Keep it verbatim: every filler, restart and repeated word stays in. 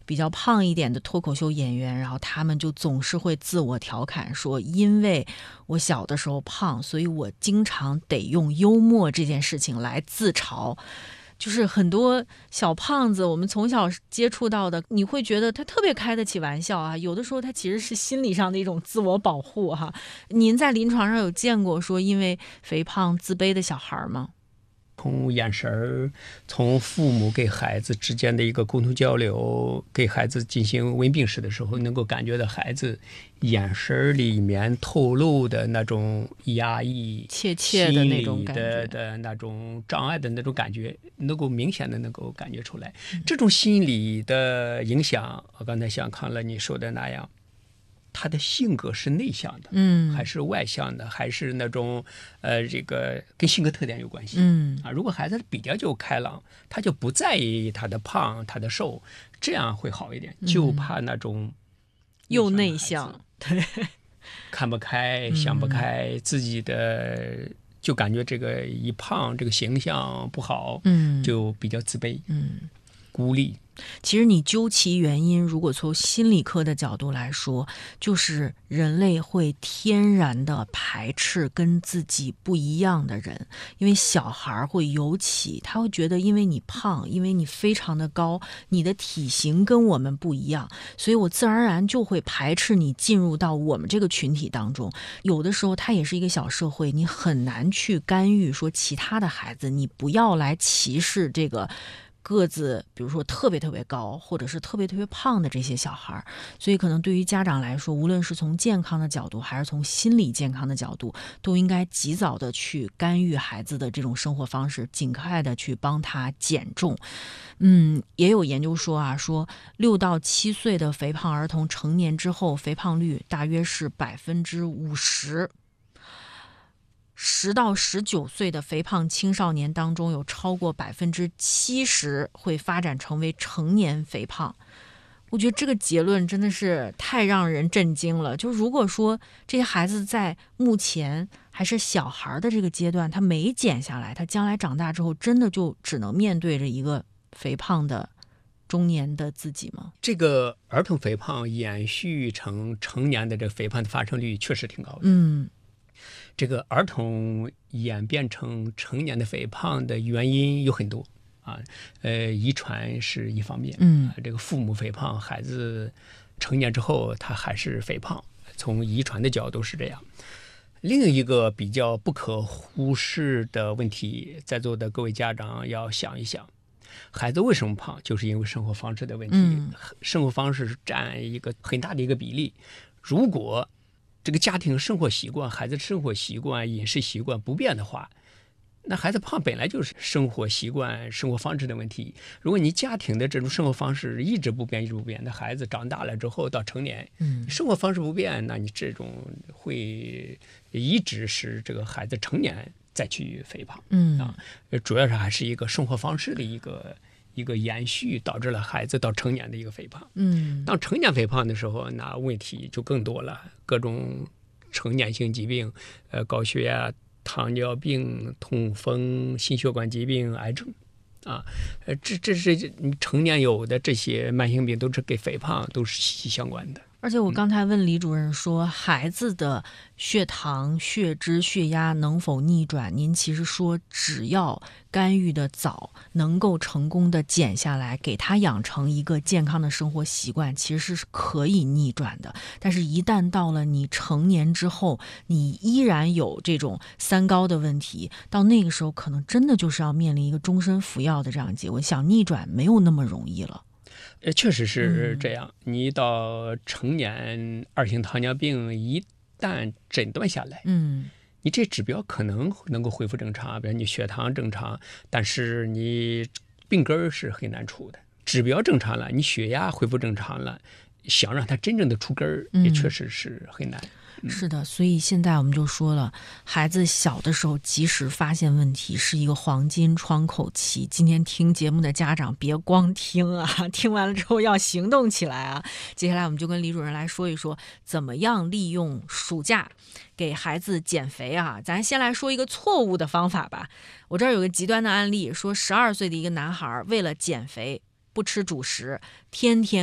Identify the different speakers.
Speaker 1: 比较胖一点的脱口秀演员，然后他们就总是会自我调侃说，因为我小的时候胖，所以我经常得用幽默这件事情来自嘲。就是很多小胖子，我们从小接触到的，你会觉得他特别开得起玩笑啊，有的时候他其实是心理上的一种自我保护哈。您在临床上有见过说因为肥胖自卑的小孩吗？
Speaker 2: 从眼神，从父母给孩子之间的一个沟通交流，给孩子进行问病史的时候，能够感觉到孩子眼神里面透露的那种压抑、
Speaker 1: 切切的那种感觉，
Speaker 2: 的的那种障碍的那种感觉，能够明显的能够感觉出来。嗯、这种心理的影响，我刚才像康乐你说的那样。他的性格是内向的，
Speaker 1: 嗯，
Speaker 2: 还是外向的，还是那种呃，这个跟性格特点有关系，
Speaker 1: 嗯
Speaker 2: 啊，如果孩子比较就开朗，他就不在意他的胖，他的瘦，这样会好一点。就怕那种
Speaker 1: 又内向，对，
Speaker 2: 看不开、想不开，嗯、自己的就感觉这个一胖，这个形象不好，
Speaker 1: 嗯，
Speaker 2: 就比较自卑，
Speaker 1: 嗯，
Speaker 2: 孤立。
Speaker 1: 其实你究其原因，如果从心理科的角度来说，就是人类会天然的排斥跟自己不一样的人，因为小孩会尤其他会觉得因为你胖，因为你非常的高，你的体型跟我们不一样，所以我自然而然就会排斥你进入到我们这个群体当中。有的时候它也是一个小社会，你很难去干预说其他的孩子，你不要来歧视这个个子比如说特别特别高或者是特别特别胖的这些小孩，所以可能对于家长来说，无论是从健康的角度还是从心理健康的角度，都应该及早的去干预孩子的这种生活方式，尽快的去帮他减重。嗯，也有研究说啊，说六到七岁的肥胖儿童成年之后，肥胖率大约是百分之五十。十到十九岁的肥胖青少年当中，有超过百分之七十会发展成为成年肥胖。我觉得这个结论真的是太让人震惊了。就如果说这些孩子在目前还是小孩的这个阶段，他没减下来，他将来长大之后，真的就只能面对着一个肥胖的中年的自己吗？
Speaker 2: 这个儿童肥胖延续成成年的这个肥胖的发生率确实挺高的。
Speaker 1: 嗯。
Speaker 2: 这个儿童演变成成年的肥胖的原因有很多啊，呃，遗传是一方面，
Speaker 1: 嗯，
Speaker 2: 这个父母肥胖，孩子成年之后他还是肥胖，从遗传的角度是这样。另一个比较不可忽视的问题，在座的各位家长要想一想，孩子为什么胖，就是因为生活方式的问题，
Speaker 1: 嗯、
Speaker 2: 生活方式占一个很大的一个比例。如果这个家庭生活习惯，孩子生活习惯、饮食习惯不变的话，那孩子胖本来就是生活习惯、生活方式的问题。如果你家庭的这种生活方式一直不变、一直不变，那孩子长大了之后到成年，
Speaker 1: 嗯，
Speaker 2: 生活方式不变，那你这种会一直使这个孩子成年再去肥胖，
Speaker 1: 嗯
Speaker 2: 啊，主要是还是一个生活方式的一个。一个延续导致了孩子到成年的一个肥胖。
Speaker 1: 嗯，
Speaker 2: 当成年肥胖的时候，那问题就更多了，各种成年性疾病，呃，高血压、糖尿病、痛风、心血管疾病、癌症，啊，呃，这这是成年有的这些慢性病，都是跟肥胖都是息息相关的。
Speaker 1: 而且我刚才问李主任说，嗯、孩子的血糖、血脂、血压能否逆转？您其实说，只要干预的早，能够成功的减下来，给他养成一个健康的生活习惯，其实是可以逆转的。但是，一旦到了你成年之后，你依然有这种三高的问题，到那个时候，可能真的就是要面临一个终身服药的这样结果。想逆转没有那么容易了。
Speaker 2: 呃，确实是这样。嗯、你到成年二型糖尿病一旦诊断下来，
Speaker 1: 嗯，
Speaker 2: 你这指标可能能够恢复正常，比如你血糖正常，但是你病根是很难除的。指标正常了，你血压恢复正常了，想让它真正的出根儿，也确实是很难。
Speaker 1: 嗯、是的，所以现在我们就说了，孩子小的时候及时发现问题是一个黄金窗口期。今天听节目的家长别光听啊，听完了之后要行动起来啊。接下来我们就跟李主任来说一说，怎么样利用暑假给孩子减肥啊。咱先来说一个错误的方法吧。我这儿有个极端的案例，说十二岁的一个男孩为了减肥不吃主食，天天